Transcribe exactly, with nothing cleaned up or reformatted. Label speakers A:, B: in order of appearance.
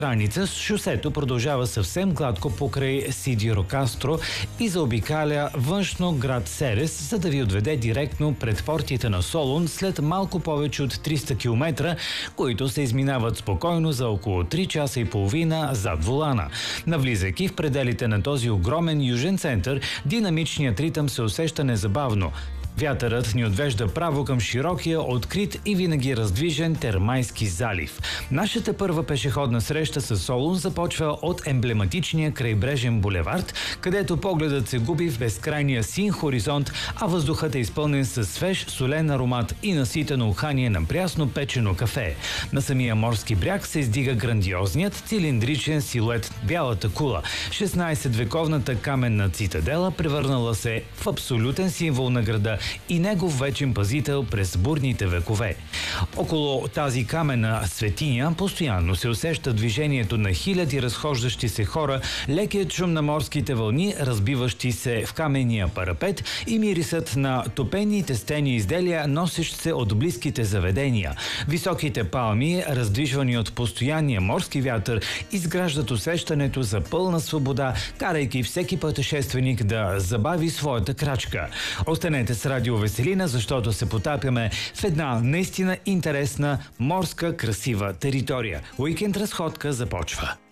A: граница, шосето продължава съвсем гладко покрай Сидирокастро и заобикаля външно град Серес, за да ви отведе директно пред портите на Солун след малко повече от триста километра, които се изминават спокойно за около три часа и половина зад волана. Навлизайки в пределите на този огромен южен център, динамичният ритъм се усеща незабавно. Вятърът ни отвежда право към широкия, открит и винаги раздвижен Термайски залив. Нашата първа пешеходна среща с Солун започва от емблематичния крайбрежен булевард, където погледът се губи в безкрайния син хоризонт, а въздухът е изпълнен със свеж солен аромат и наситено ухание на прясно печено кафе. На самия морски бряг се издига грандиозният цилиндричен силует Бялата кула, шестнайсетвековната каменна цитадела, превърнала се в абсолютен символ на града и негов вечен пазител през бурните векове. Около тази каменна светиня постоянно се усеща движението на хиляди разхождащи се хора, лекият шум на морските вълни, разбиващи се в каменния парапет, и мирисът на топените стени изделия, носещ се от близките заведения. Високите палми, раздвижвани от постоянния морски вятър, изграждат усещането за пълна свобода, карайки всеки пътешественик да забави своята крачка. Останете с Радио Веселина, защото се потапяме в една наистина интересна, морска, красива територия. Уикенд разходка започва.